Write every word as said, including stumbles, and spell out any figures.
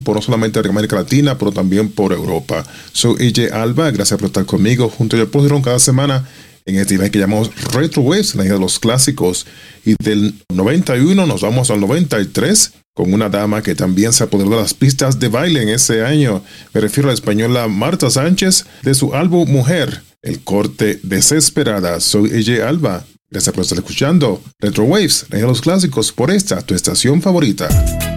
por no solamente América Latina, pero también por Europa. Soy A J Alba, gracias por estar conmigo junto a Yo Podrón cada semana en este live que llamamos Retro Waves, la isla de los clásicos. Y del noventa y uno nos vamos al noventa y tres con una dama que también se apoderó de las pistas de baile en ese año. Me refiero a la española Marta Sánchez de su álbum Mujer, el corte Desesperada. Soy A J Alba. Gracias por estar escuchando Retro Waves, la isla de los clásicos, por esta, tu estación favorita.